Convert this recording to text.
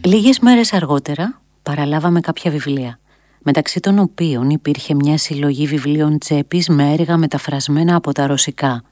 Λίγες μέρες αργότερα παραλάβαμε κάποια βιβλία, μεταξύ των οποίων υπήρχε μια συλλογή βιβλίων τσέπης με έργα μεταφρασμένα από τα ρωσικά.